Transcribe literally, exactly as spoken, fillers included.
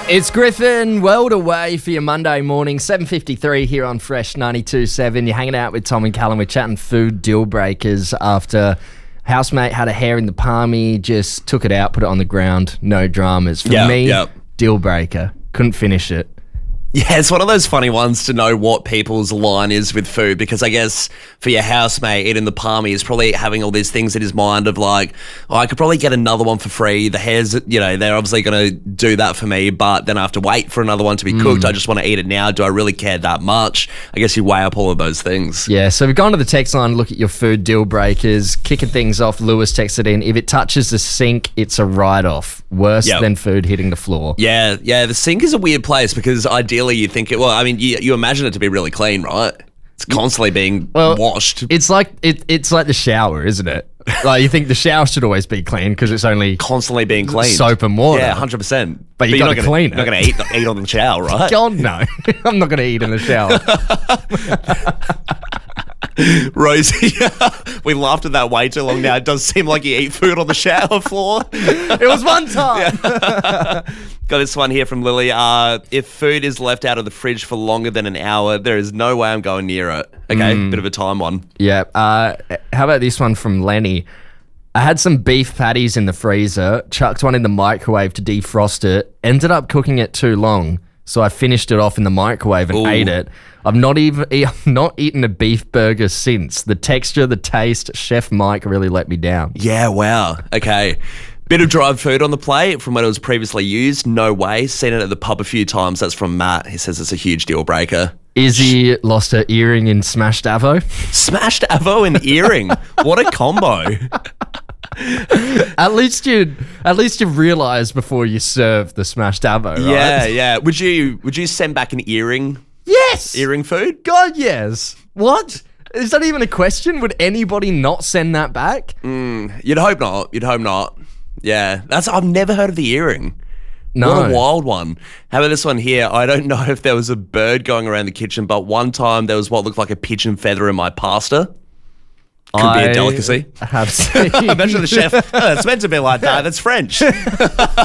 It's Griffin, world away for your Monday morning, seven fifty-three here on Fresh ninety-two point seven. You're hanging out with Tom and Callum. We're chatting food deal breakers after housemate had a hair in the palmy, just took it out, put it on the ground, no dramas. For Yep, me, yep. deal breaker. Couldn't finish it. Yeah, it's one of those funny ones to know what people's line is with food, because I guess for your housemate, eating the palmy is probably having all these things in his mind of like, oh, I could probably get another one for free. The hair's, you know, they're obviously going to do that for me, but then I have to wait for another one to be cooked. I just want to eat it now. Do I really care that much? I guess you weigh up all of those things. Yeah, so we've gone to the text line to look at your food deal breakers. Kicking things off, Lewis texted in, if it touches the sink, it's a write-off. Worse Yep. than food hitting the floor. Yeah, yeah, the sink is a weird place because ideally you think it, well, I mean, you, you imagine it to be really clean, right? It's constantly being Well, washed. It's like it, it's like the shower, isn't it? Like you think the shower should always be clean because it's only Constantly being cleaned. soap and water. Yeah, one hundred percent. But you you're gotta not gonna- clean it. You're not going to eat, eat on the shower, right? God no, I'm not going to eat in the shower. Rosie, we laughed at that way too long now. It does seem like you eat food on the shower floor. It was one time. Got this one here from Lily. Uh, if food is left out of the fridge for longer than an hour, there is no way I'm going near it. Okay, bit of a time one. Yeah. Uh, how about this one from Lenny? I had some beef patties in the freezer, chucked one in the microwave to defrost it, ended up cooking it too long, so I finished it off in the microwave and Ooh. ate it. I've not even I've not eaten a beef burger since. The texture, the taste, Chef Mike really let me down. Yeah, wow. Okay. Bit of dried food on the plate from when it was previously used. No way. Seen it at the pub a few times. That's from Matt. He says it's a huge deal breaker. Izzy lost her earring in Smashed Avo. Smashed Avo and earring. What a combo. At least you at least you realise before you serve the Smashed Avo, right? Yeah, yeah. Would you would you send back an earring Yes. earring food? God, yes. What? Is that even a question? Would anybody not send that back? You'd hope not. You'd hope not. Yeah. That's I've never heard of the earring. No. What a wild one. How about this one here? I don't know if there was a bird going around the kitchen, but one time there was what looked like a pigeon feather in my pasta. Could be I a delicacy. have seen. Imagine the chef. Oh, it's meant to be like that. That's French.